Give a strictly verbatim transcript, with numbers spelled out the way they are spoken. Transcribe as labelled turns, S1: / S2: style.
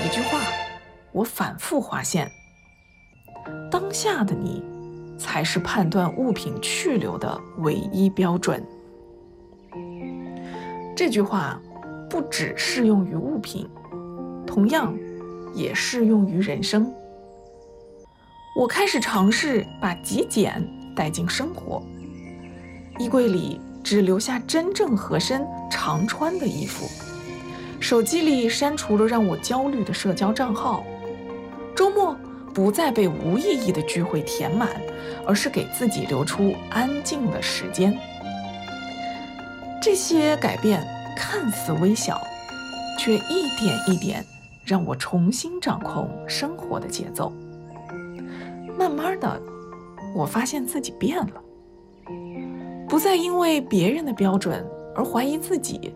S1: 句话，我反复划线：当下的你才是判断物品去留的唯一标准。这句话不只适用于物品，同样也适用于人生。我开始尝试把极简带进生活，衣柜里只留下真正合身常穿的衣服，手机里删除了让我焦虑的社交账号，周末不再被无意义的聚会填满，而是给自己留出安静的时间。这些改变看似微小，却一点一点让我重新掌控生活的节奏。慢慢的，我发现自己变了，不再因为别人的标准而怀疑自己，